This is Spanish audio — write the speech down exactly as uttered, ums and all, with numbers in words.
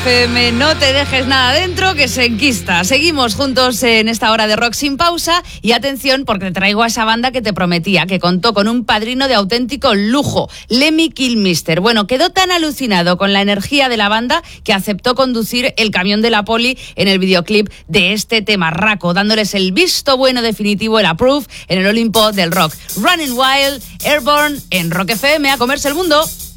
F M, no te dejes nada dentro, que se enquista. Seguimos juntos en esta hora de rock sin pausa y atención porque te traigo a esa banda que te prometía, que contó con un padrino de auténtico lujo, Lemmy Kilmister. Bueno, quedó tan alucinado con la energía de la banda que aceptó conducir el camión de la poli en el videoclip de este temarraco, dándoles el visto bueno definitivo, el approve, en el Olimpo del rock. Running Wild, Airborne, en Rock F M, a comerse el mundo.